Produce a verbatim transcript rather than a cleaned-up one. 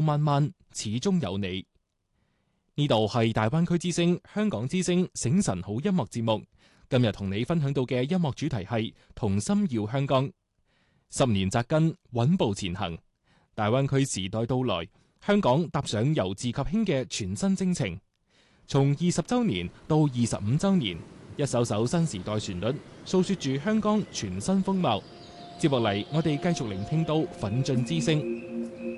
漫漫，始終有你。呢度係大灣區之聲、香港之聲醒晨好音樂節目。今日同你分享到嘅音樂主題係同心耀香港。十年紮根，穩步前行。大灣區時代到來，香港踏上由治及興嘅全新征程。從二十週年到二十五週年，一首首新時代旋律，訴說住香港全新風貌。接落嚟，我哋繼續聆聽到奮進之聲。